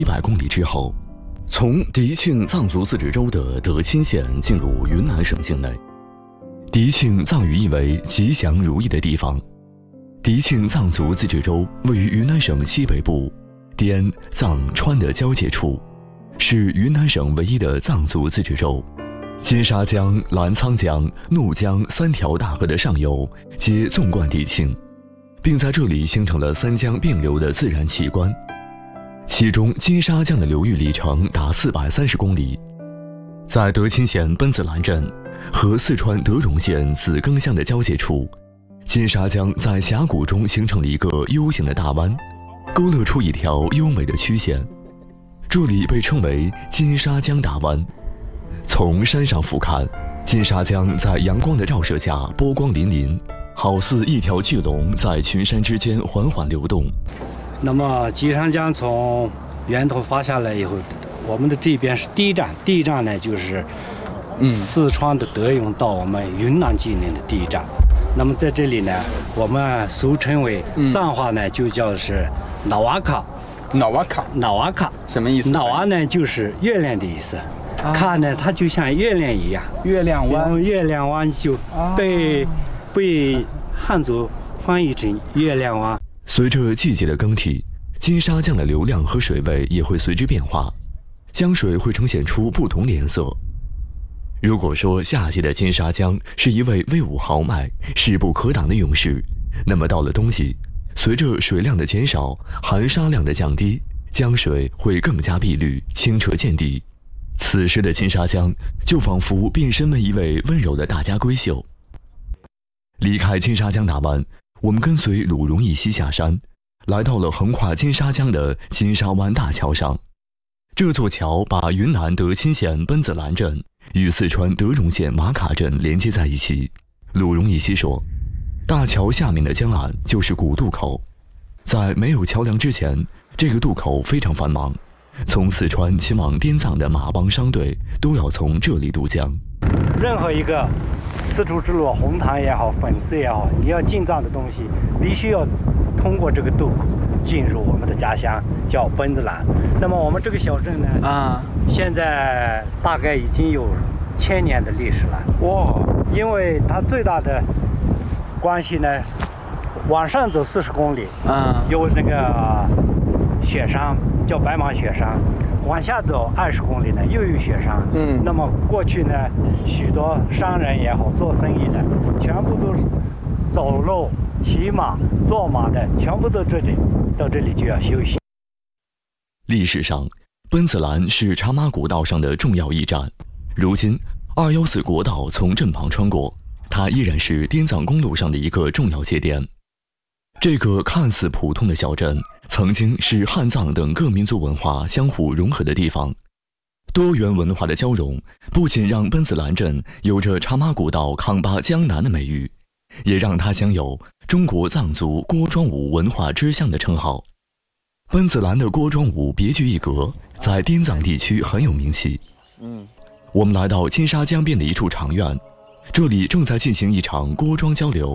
100公里之后，从迪庆藏族自治州的德钦县进入云南省境内。迪庆藏语意为吉祥如意的地方。迪庆藏族自治州位于云南省西北部滇藏川的交界处，是云南省唯一的藏族自治州。金沙江、澜沧江、怒江3条大河的上游皆纵贯迪庆，并在这里形成了3江并流的自然奇观。其中金沙江的流域里程达430公里，在德钦县奔子栏镇和四川德荣县紫庚乡的交界处，金沙江在峡谷中形成了一个 U 型的大弯，勾勒出一条优美的曲线，这里被称为金沙江大湾。从山上俯瞰，金沙江在阳光的照射下波光粼粼，好似一条巨龙在群山之间缓缓流动。 那么金沙江从源头发下来以后，我们的这边是第一站呢就是四川的德荣到我们云南境内的第一站。那么在这里呢，我们俗称为藏话呢就叫是瑙瓦卡。瑙瓦卡什么意思？ 瑙瓦呢就是月亮的意思，卡呢它就像月亮一样， 月亮湾。 月亮湾就被汉族翻译成月亮湾。 随着季节的更替，金沙江的流量和水位也会随之变化，江水会呈现出不同的颜色。如果说夏季的金沙江是一位威武豪迈、势不可挡的勇士，那么到了冬季，随着水量的减少，含沙量的降低，江水会更加碧绿、清澈见底。此时的金沙江就仿佛变身为一位温柔的大家闺秀。离开金沙江大湾，我们跟随鲁荣义溪下山，来到了横跨金沙江的金沙湾大桥上。这座桥把云南德钦县奔子栏镇与四川德荣县玛卡镇连接在一起。鲁荣义溪说，大桥下面的江岸就是古渡口，在没有桥梁之前，这个渡口非常繁忙，从四川前往滇藏的马帮商队都要从这里渡江。 任何一个丝绸之路，红糖也好，粉丝也好，你要进藏的东西，必须要通过这个渡口进入我们的家乡，叫奔子栏。那么我们这个小镇呢，现在大概已经有1000年的历史了。哇！因为它最大的关系呢，往上走40公里，有那个雪山，叫白芒雪山。往下走20公里呢，又有雪山。那么过去呢，许多商人也好，做生意的，全部都是走路、骑马、坐马的，全部到这里就要休息。 历史上，奔子栏是茶马古道上的重要驿站。如今，214国道从镇旁穿过，它依然是滇藏公路上的一个重要节点。这个看似普通的小镇，曾经是汉藏等各民族文化相互融合的地方。多元文化的交融，不仅让奔子栏镇有着茶马古道扛把江南的美誉，也让它享有中国藏族锅庄舞文化之乡的称号。奔子栏的锅庄舞别具一格，在滇藏地区很有名气。我们来到金沙江边的一处场院，这里正在进行一场锅庄交流。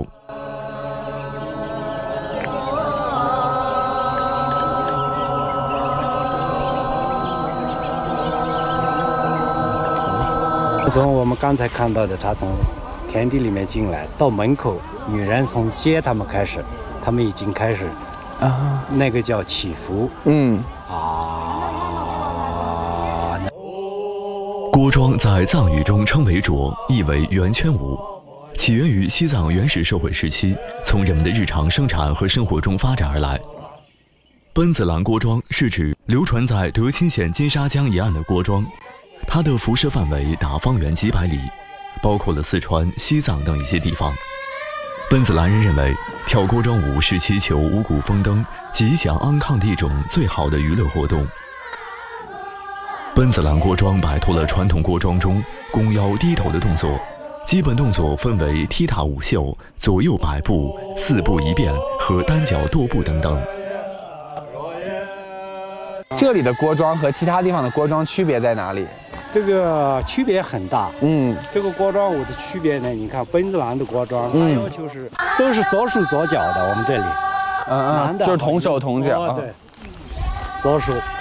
从我们刚才看到的，他从田地里面进来，到门口，女人从接他们开始，他们已经开始那个叫祈福。 锅庄在藏语中称为斲，意为圆圈舞，起源于西藏原始社会时期，从人们的日常生产和生活中发展而来。奔子栏锅庄是指流传在德钦县金沙江沿岸的锅庄，它的辐射范围达方圆几百里，包括了四川、西藏等一些地方。奔子栏人认为，跳锅庄舞是祈求五谷丰登、吉祥安康的一种最好的娱乐活动。奔子栏锅庄摆脱了传统锅庄中弓腰低头的动作，基本动作分为踢踏舞袖、左右摆步、四步一变和单脚跺步等等。 这里的锅庄和其他地方的锅庄区别在哪里？ 这个区别很大。这个锅庄舞的区别呢，你看奔子栏的锅庄，它要求是都是左手左脚的，我们这里，男的就是同手同脚。 对，左手